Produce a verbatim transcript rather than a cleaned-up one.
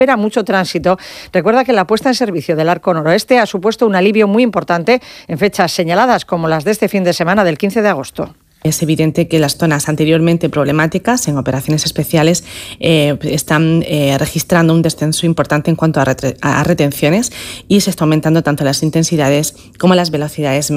espera mucho tránsito. Recuerda que la puesta en servicio del Arco Noroeste ha supuesto un alivio muy importante en fechas señaladas como las de este fin de semana del quince de agosto. Es evidente que las zonas anteriormente problemáticas en operaciones especiales eh, están eh, registrando un descenso importante en cuanto a, retre- a retenciones y se está aumentando tanto las intensidades como las velocidades